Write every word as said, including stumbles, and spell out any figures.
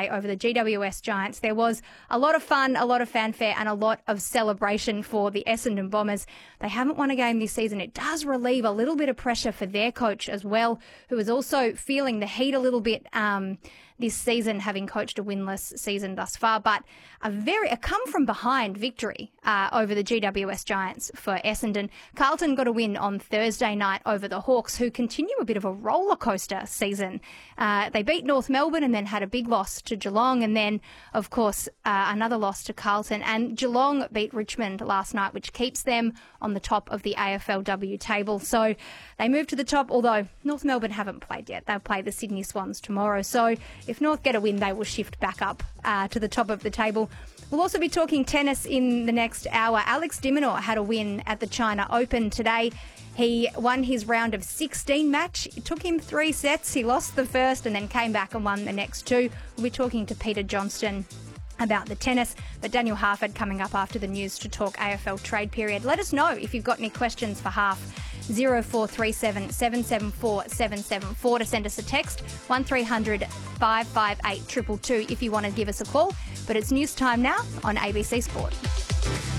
Day over the G W S Giants. There was a lot of fun, a lot of fanfare and a lot of celebration for the Essendon Bombers. They haven't won a game this season. It does relieve a little bit of pressure for their coach as well, who is also feeling the heat a little bit um, this season, having coached a winless season thus far. But a very a come-from-behind victory uh, over the G W S Giants for Essendon. Carlton got a win on Thursday night over the Hawks, who continue a bit of a roller coaster season. Uh, they beat North Melbourne and then had a big loss to Geelong, and then, of course, uh, another loss to Carlton. And Geelong beat Richmond last night, which keeps them on the top of the A F L W table. So they move to the top, although North Melbourne haven't played yet. They'll play the Sydney Swans tomorrow. So if North get a win, they will shift back up uh, to the top of the table. We'll also be talking tennis in the next hour. Alex de Minaur had a win at the China Open today. He won his round of sixteen match. It took him three sets. He lost the first and then came back and won the next two. We'll be talking to Peter Johnston about the tennis, but Daniel Harford coming up after the news to talk A F L trade period. Let us know if you've got any questions for Harf. zero four three seven, seven seven four, seven seven four to send us a text, one three hundred, five five eight, two two two if you want to give us a call. But it's news time now on A B C Sport.